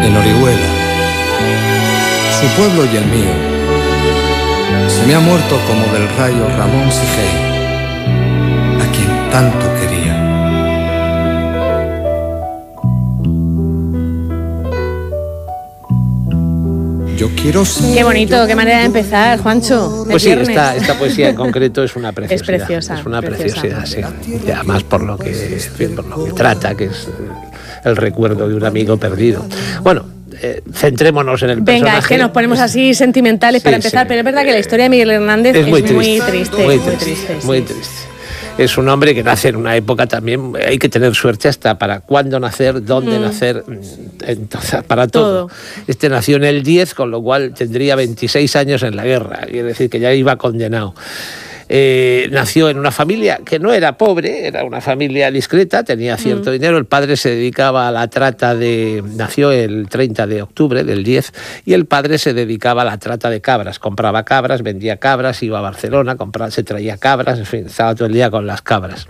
en Orihuela, su pueblo y el mío, se me ha muerto como del rayo Ramón Sigey, a quien tanto quería. Yo quiero ser. Qué bonito, qué manera de empezar, Juancho. Pues sí, esta poesía en concreto es una preciosidad. Es preciosa. Es una preciosidad, sí. Y además por lo que trata, que es el recuerdo de un amigo perdido. Bueno, centrémonos en el personaje. Venga, es que nos ponemos así sentimentales para empezar, pero es verdad que la historia de Miguel Hernández es muy triste. Muy triste. Es un hombre que nace en una época también, hay que tener suerte hasta para cuándo nacer, dónde nacer, entonces, para todo. Este nació en el 10, con lo cual tendría 26 años en la guerra, quiere decir que ya iba condenado. Nació en una familia que no era pobre, era una familia discreta, tenía cierto dinero. El padre se dedicaba a la trata nació el 30 de octubre del 10 y el padre se dedicaba a la trata de cabras, compraba cabras, vendía cabras, iba a Barcelona, se traía cabras, en fin, estaba todo el día con las cabras.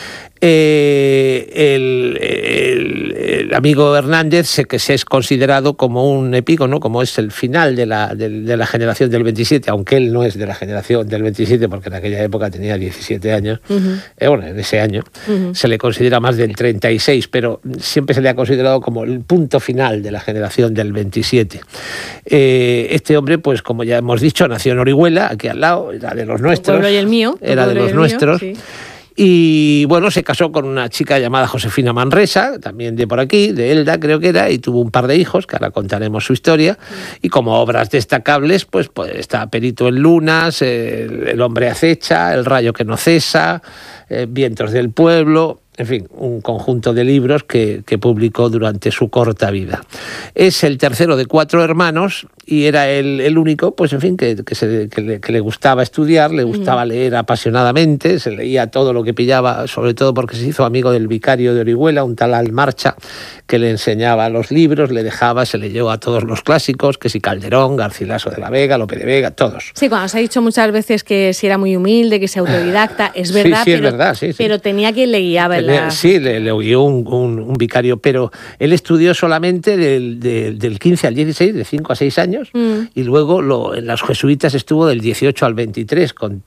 El amigo Hernández que se es considerado como un epígono, como es el final de la generación del 27, aunque él no es de la generación del 27 porque en aquella época tenía 17 años, bueno, en ese año se le considera más del 36, pero siempre se le ha considerado como el punto final de la generación del 27. Este hombre, pues como ya hemos dicho, nació en Orihuela, aquí al lado, era de los nuestros. Tu pueblo y el mío. Era de los nuestros. Sí. Y bueno, se casó con una chica llamada Josefina Manresa, también de por aquí, de Elda creo que era, y tuvo un par de hijos, que ahora contaremos su historia. Y como obras destacables, pues está Perito en Lunas, El hombre acecha, El rayo que no cesa, Vientos del pueblo, en fin, un conjunto de libros que publicó durante su corta vida. Es el tercero de 4 hermanos y era el único, pues en fin, que le gustaba estudiar, le gustaba leer apasionadamente, se leía todo lo que pillaba, sobre todo porque se hizo amigo del vicario de Orihuela, un tal Almarcha, que le enseñaba los libros, se leyó a todos los clásicos, que si Calderón, Garcilaso de la Vega, Lope de Vega, todos. Sí, cuando se ha dicho muchas veces que si era muy humilde, que se autodidacta, es verdad, sí, es verdad, sí. Pero tenía quien le guiaba. Sí, le oyó un vicario, pero él estudió solamente del 15 al 16, de 5 a 6 años, y luego en las jesuitas estuvo del 18 al 23, con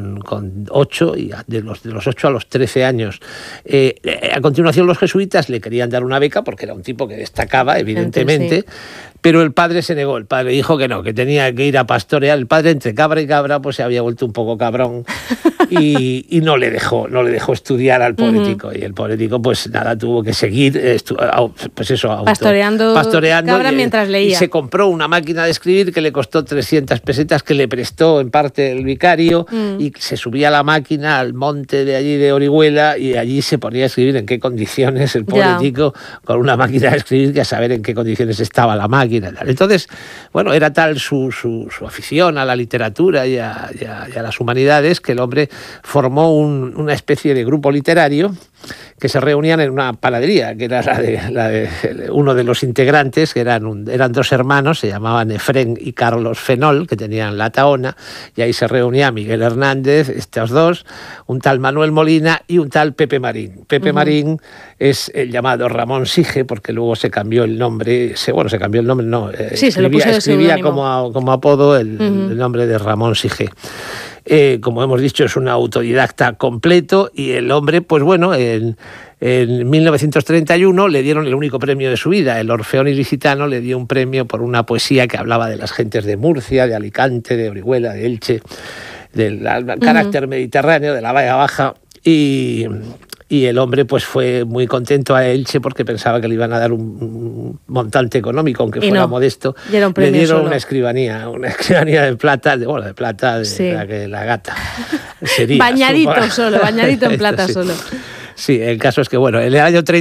8, y de los 8 a los 13 años. A continuación los jesuitas le querían dar una beca, porque era un tipo que destacaba, evidentemente, pero el padre se negó, el padre dijo que no, que tenía que ir a pastorear. El padre, entre cabra y cabra, pues se había vuelto un poco cabrón y no le dejó estudiar al poético. Y el poético, pues nada, tuvo que seguir pastoreando cabra mientras leía. Y se compró una máquina de escribir que le costó 300 pesetas, que le prestó en parte el vicario, y se subía a la máquina al monte de allí de Orihuela y allí se ponía a escribir en qué condiciones el poético, con una máquina de escribir, que a saber en qué condiciones estaba la máquina. Entonces, bueno, era tal su afición a la literatura y a las humanidades, que el hombre formó una especie de grupo literario que se reunían en una panadería, que era la de uno de los integrantes, que eran 2 hermanos, se llamaban Efrén y Carlos Fenol, que tenían la Tahona, y ahí se reunía Miguel Hernández, estos 2, un tal Manuel Molina y un tal Pepe Marín. Pepe Marín es el llamado Ramón Sige, porque luego se cambió el nombre, escribía como apodo el nombre de Ramón Sige. Como hemos dicho, es un autodidacta completo, y el hombre, pues bueno, en 1931 le dieron el único premio de su vida. El Orfeón Ilicitano le dio un premio por una poesía que hablaba de las gentes de Murcia, de Alicante, de Orihuela, de Elche, del carácter mediterráneo, de la Vega Baja, y el hombre pues fue muy contento a Elche porque pensaba que le iban a dar un montante económico, aunque fuera modesto. Le dieron una escribanía de plata, de la gata. Sería, bañadito en plata solo. Sí, el caso es que, bueno, en el año 30